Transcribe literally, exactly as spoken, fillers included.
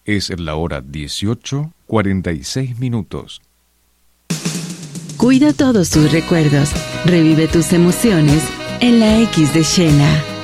Es la hora dieciocho, cuarenta y seis minutos. Cuida todos tus recuerdos. Revive tus emociones en la X de Shela.